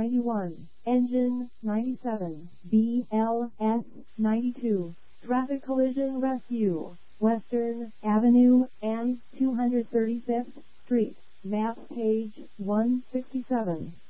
91, engine 97, BLS 92, traffic collision rescue, Western Avenue and 235th Street, map page 167.